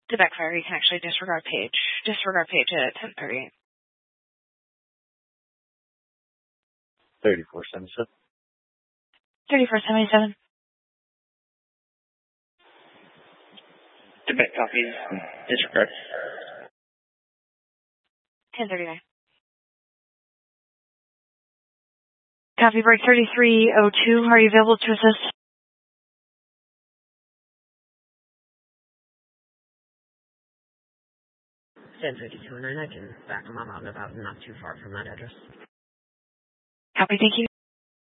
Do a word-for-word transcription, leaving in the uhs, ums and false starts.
To backfire, you can actually disregard page. Disregard page at ten thirty. thirty-four seventy-seven. thirty-four seventy-seven. Tibet copies. Disregard. ten thirty-nine. Copy break thirty-three oh two. Are you available to assist? ten fifty-two oh nine, I can back them up out and about, not too far from that address. Copy, thank you.